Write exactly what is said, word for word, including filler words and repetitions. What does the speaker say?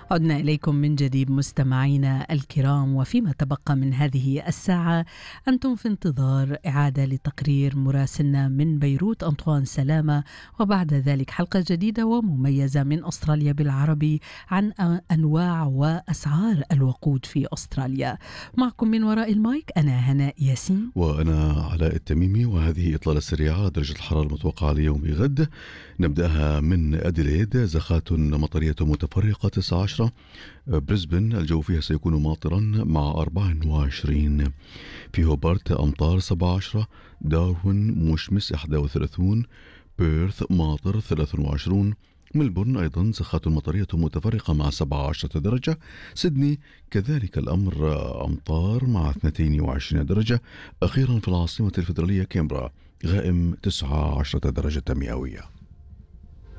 عدنا إليكم من جديد مستمعينا الكرام، وفيما تبقى من هذه الساعة أنتم في انتظار إعادة لتقرير مراسلنا من بيروت أنطوان سلامة، وبعد ذلك حلقة جديدة ومميزة من أستراليا بالعربي عن أنواع وأسعار الوقود في أستراليا. معكم من وراء المايك أنا هناء ياسين وأنا علاء التميمي، وهذه إطلالة سريعة درجة الحرارة المتوقعة ليوم غد. نبدأها من أديليد، زخات مطرية متفرقة تسعة عشر. بريسبن الجو فيها سيكون ماطرا مع أربعة وعشرين. في هوبارت أمطار سبعة عشر. داروين مشمس إحدى وثلاثين. بيرث ماطر ثلاثة وعشرين. ملبورن أيضا زخات مطرية متفرقة مع سبعة عشر درجة. سيدني كذلك الأمر، أمطار مع اثنين وعشرين درجة. أخيرا في العاصمة الفيدرالية كامبرا غائم تسعة عشر درجة مئوية.